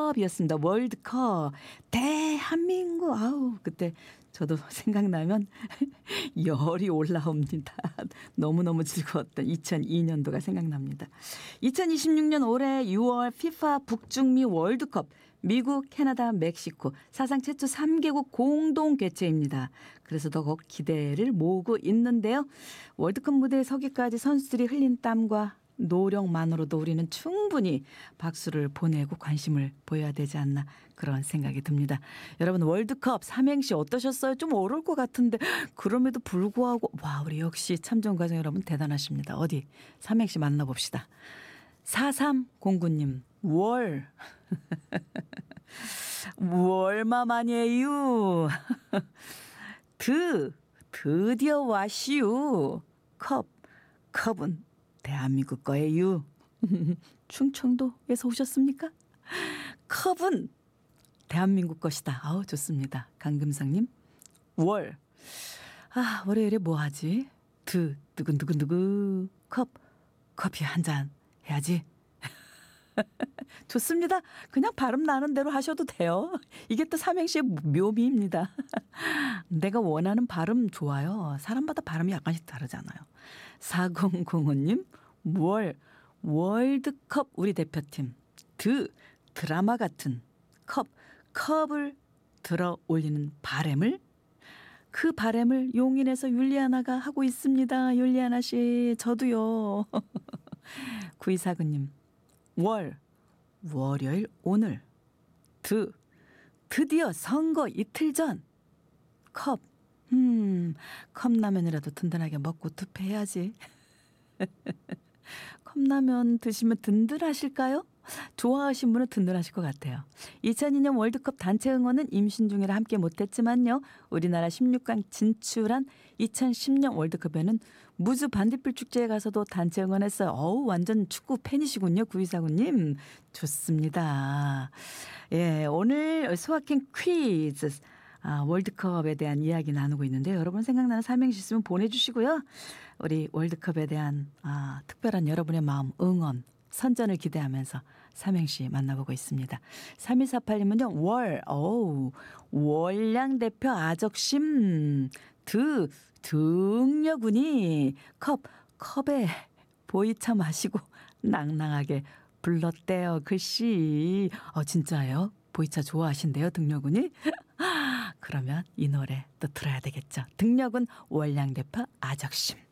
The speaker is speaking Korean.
월드컵이었습니다. 월드컵. 대한민국. 아우, 그때 저도 생각나면 열이 올라옵니다. 너무너무 즐거웠던 2002년도가 생각납니다. 2026년 올해 6월 피파 북중미 월드컵 미국, 캐나다, 멕시코 사상 최초 3개국 공동 개최입니다. 그래서 더욱 기대를 모으고 있는데요. 월드컵 무대에 서기까지 선수들이 흘린 땀과 노력만으로도 우리는 충분히 박수를 보내고 관심을 보여야 되지 않나 그런 생각이 듭니다. 여러분 월드컵 삼행시 어떠셨어요? 좀 어려울 것 같은데 그럼에도 불구하고 와 우리 역시 참전과정 여러분 대단하십니다. 어디 삼행시 만나봅시다. 4309님 월 월마만이에요. 드디어 와시유. 컵은 대한민국 거예요. 충청도에서 오셨습니까? 컵은 대한민국 것이다. 아우 좋습니다. 강금상님 월요일에 뭐 하지? 두근두근 커피 한 잔 해야지. 좋습니다. 그냥 발음 나는 대로 하셔도 돼요. 이게 또 삼행시의 묘미입니다. 내가 원하는 발음 좋아요. 사람마다 발음이 약간씩 다르잖아요. 4005님 월드컵 우리 대표팀 드라마 같은 컵을 들어 올리는 바램을 그 바램을 용인에서 율리아나가 하고 있습니다. 율리아나 씨 저도요. 9249님 월요일 오늘 드디어 선거 이틀 전 컵라면이라도 든든하게 먹고 투표해야지. 컵라면 드시면 든든하실까요? 좋아하신 분은 든든하실 것 같아요. 2002년 월드컵 단체 응원은 임신 중이라 함께 못했지만요. 우리나라 16강 진출한 2010년 월드컵에는 무주 반딧불 축제에 가서도 단체 응원했어요. 어우 완전 축구 팬이시군요. 9249님. 좋습니다. 예, 오늘 소확행 퀴즈 월드컵에 대한 이야기 나누고 있는데요. 여러분 생각나는 삼행시 있으면 보내주시고요. 우리 월드컵에 대한 특별한 여러분의 마음 응원 선전을 기대하면서 삼행시 만나보고 있습니다. 3148님은요. 월량 대표 아적심 등려군이 컵에 보이차 마시고 낭낭하게 불렀대요. 글씨. 진짜예요? 보이차 좋아하신대요, 등려군이? 그러면 이 노래 또 들어야 되겠죠. 등려군 월량 대표 아적심.